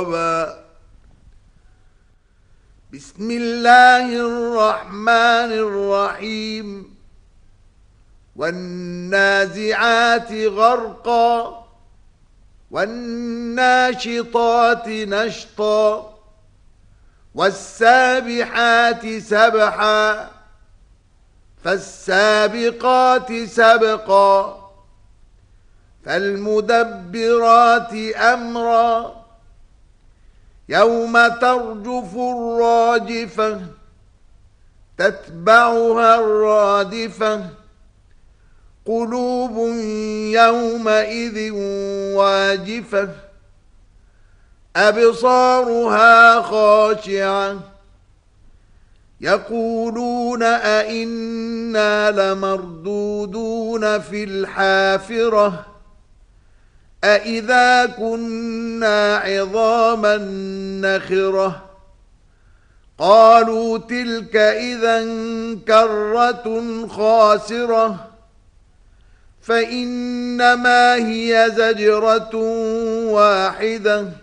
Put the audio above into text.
بسم الله الرحمن الرحيم والنازعات غرقا والناشطات نشطا والسابحات سبحا فالسابقات سبقا فالمدبرات أمرا يوم ترجف الراجفة تتبعها الرادفة قلوب يومئذ واجفة أبصارها خاشعة يقولون أئنا لمردودون في الحافرة أئذا كنا عظاما نخرة قالوا تلك إذا كرة خاسرة فإنما هي زجرة واحدة